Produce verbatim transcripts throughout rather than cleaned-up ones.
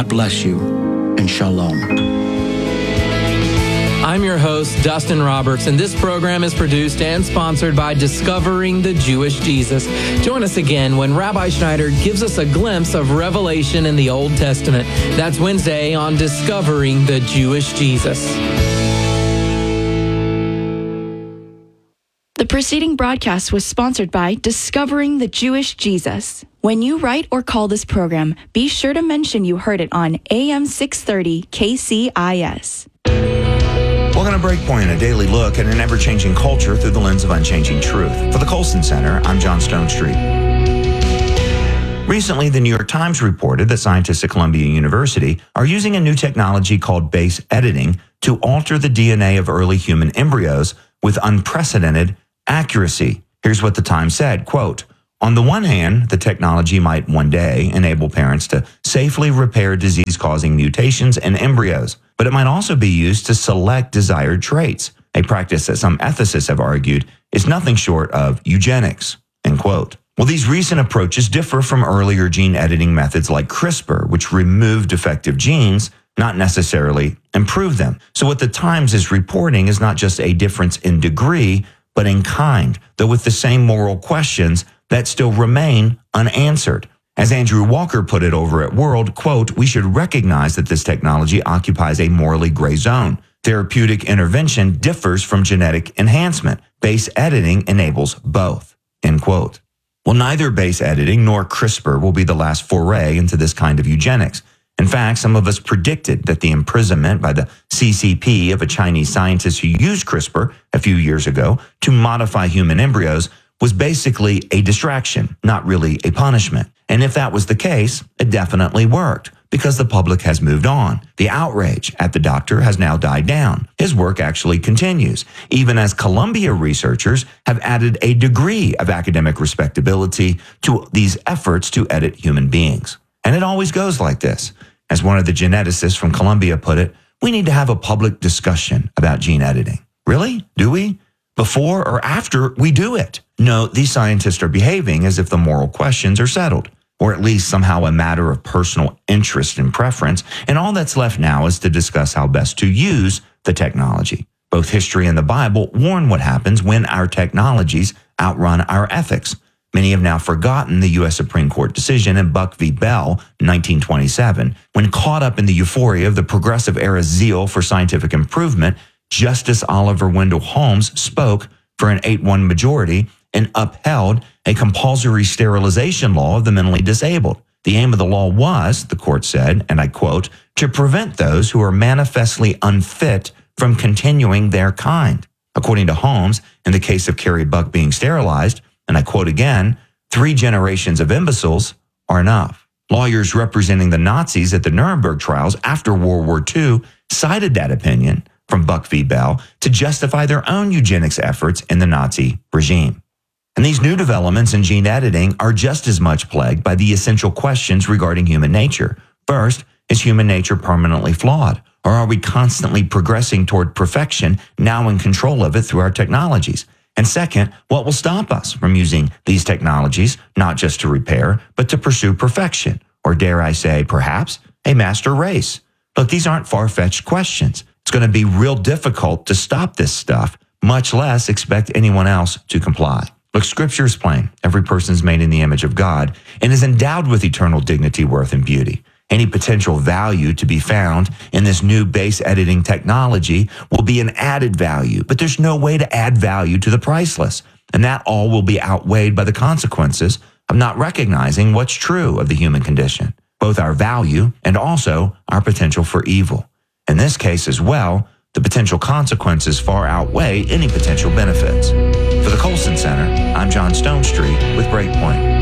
God bless you, and shalom. I'm your host, Dustin Roberts, and this program is produced and sponsored by Discovering the Jewish Jesus. Join us again when Rabbi Schneider gives us a glimpse of Revelation in the Old Testament. That's Wednesday on Discovering the Jewish Jesus. The preceding broadcast was sponsored by Discovering the Jewish Jesus. When you write or call this program, be sure to mention you heard it on A M six thirty K C I S. Welcome to Breakpoint, a daily look at an ever-changing culture through the lens of unchanging truth. For the Colson Center, I'm John Stonestreet. Recently, the New York Times reported that scientists at Columbia University are using a new technology called base editing to alter the D N A of early human embryos with unprecedented accuracy. Here's what the Times said, quote, "On the one hand, the technology might one day enable parents to safely repair disease-causing mutations in embryos, but it might also be used to select desired traits, a practice that some ethicists have argued is nothing short of eugenics," end quote. Well, these recent approaches differ from earlier gene editing methods like CRISPR, which removed defective genes, not necessarily improve them. So what the Times is reporting is not just a difference in degree, but in kind, though with the same moral questions that still remain unanswered. As Andrew Walker put it over at World, quote, "We should recognize that this technology occupies a morally gray zone. Therapeutic intervention differs from genetic enhancement. Base editing enables both," end quote. Well, neither base editing nor CRISPR will be the last foray into this kind of eugenics. In fact, some of us predicted that the imprisonment by the C C P of a Chinese scientist who used CRISPR a few years ago to modify human embryos was basically a distraction, not really a punishment. And if that was the case, it definitely worked because the public has moved on. The outrage at the doctor has now died down. His work actually continues, even as Columbia researchers have added a degree of academic respectability to these efforts to edit human beings. And it always goes like this. As one of the geneticists from Columbia put it, we need to have a public discussion about gene editing. Really? Do we? Before or after we do it? No, these scientists are behaving as if the moral questions are settled, or at least somehow a matter of personal interest and preference, and all that's left now is to discuss how best to use the technology. Both history and the Bible warn what happens when our technologies outrun our ethics. Many have now forgotten the U S Supreme Court decision in Buck v. Bell, nineteen twenty-seven. When caught up in the euphoria of the progressive era's zeal for scientific improvement, Justice Oliver Wendell Holmes spoke for an eight one majority and upheld a compulsory sterilization law of the mentally disabled. The aim of the law was, the court said, and I quote, "to prevent those who are manifestly unfit from continuing their kind." According to Holmes, in the case of Carrie Buck being sterilized, and I quote again, "three generations of imbeciles are enough." Lawyers representing the Nazis at the Nuremberg trials after World War Two cited that opinion from Buck v. Bell to justify their own eugenics efforts in the Nazi regime. And these new developments in gene editing are just as much plagued by the essential questions regarding human nature. First, is human nature permanently flawed? Or are we constantly progressing toward perfection, now in control of it through our technologies? And second, what will stop us from using these technologies, not just to repair, but to pursue perfection? Or dare I say, perhaps, a master race? Look, these aren't far-fetched questions. It's going to be real difficult to stop this stuff, much less expect anyone else to comply. Look, Scripture is plain. Every person is made in the image of God and is endowed with eternal dignity, worth, and beauty. Any potential value to be found in this new base editing technology will be an added value, but there's no way to add value to the priceless. And that all will be outweighed by the consequences of not recognizing what's true of the human condition, both our value and also our potential for evil. In this case as well, the potential consequences far outweigh any potential benefits. For the Colson Center, I'm John Stonestreet with Breakpoint.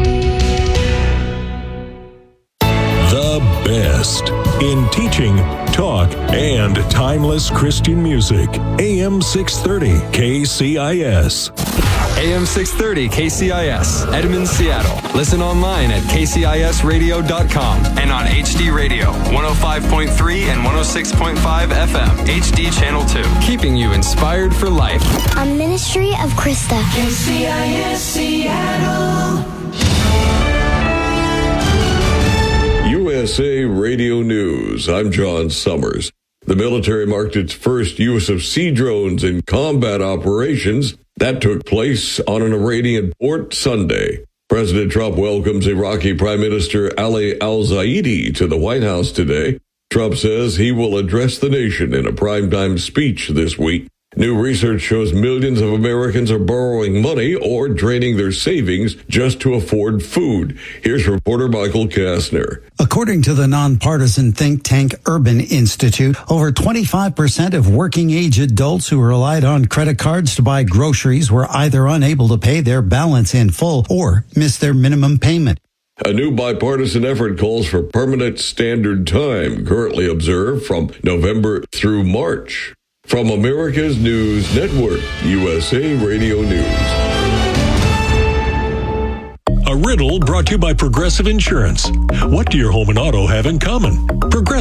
The best in teaching, talk, and timeless Christian music. A M six thirty K C I S. A M six thirty K C I S, Edmond, Seattle. Listen online at k c i s radio dot com and on H D Radio, one oh five point three and one oh six point five F M, H D Channel two. Keeping you inspired for life. A ministry of Krista. K C I S Seattle. U S A Radio News. I'm John Summers. The military marked its first use of sea drones in combat operations. That took place on an Iranian port Sunday. President Trump welcomes Iraqi Prime Minister Ali al-Zaidi to the White House today. Trump says he will address the nation in a primetime speech this week. New research shows millions of Americans are borrowing money or draining their savings just to afford food. Here's reporter Michael Kastner. According to the nonpartisan think tank Urban Institute, over twenty-five percent of working-age adults who relied on credit cards to buy groceries were either unable to pay their balance in full or missed their minimum payment. A new bipartisan effort calls for permanent standard time, currently observed from November through March. From America's News Network, U S A Radio News. A riddle brought to you by Progressive Insurance. What do your home and auto have in common? Progressive